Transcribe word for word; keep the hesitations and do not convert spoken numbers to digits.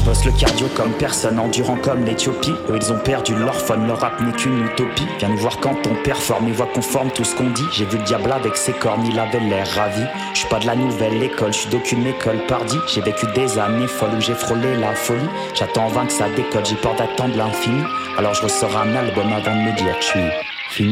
Je bosse le cardio comme personne, endurant comme l'Éthiopie. Eux ils ont perdu leur fun, leur rap n'est qu'une utopie. Viens nous voir quand on performe, et voit conforme tout ce qu'on dit. J'ai vu le diable avec ses cornes, il avait l'air ravi. Je suis pas de la nouvelle école, je suis d'aucune école pardi. J'ai vécu des années folles où j'ai frôlé la folie. J'attends en vain que ça décolle, j'ai peur d'attendre l'infini. Alors je ressors un album avant de me dire que je suis fini.